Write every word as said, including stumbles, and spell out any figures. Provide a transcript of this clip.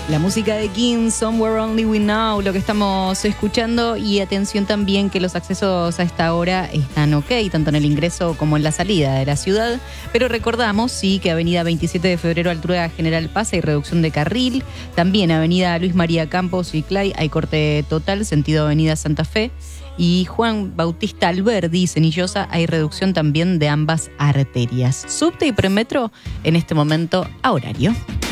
La música de King, Somewhere Only We Know, lo que estamos escuchando. Y atención también que los accesos a esta hora están ok, tanto en el ingreso como en la salida de la ciudad. Pero recordamos, sí, que avenida veintisiete de febrero, altura General Paz, hay reducción de carril. También avenida Luis María Campos y Clay, hay corte total, sentido avenida Santa Fe. Y Juan Bautista Alberdi y Cenillosa, hay reducción también de ambas arterias. Subte y premetro en este momento a horario.